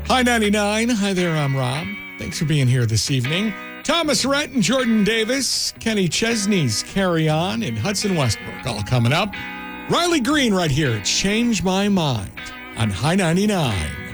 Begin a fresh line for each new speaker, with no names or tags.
Hi, 99. Hi there, I'm Rob. Thanks for being here this evening. Thomas Rhett and Jordan Davis, Kenny Chesney's Carry On, and Hudson Westbrook all coming up. Riley Green right here, Change My Mind on High 99.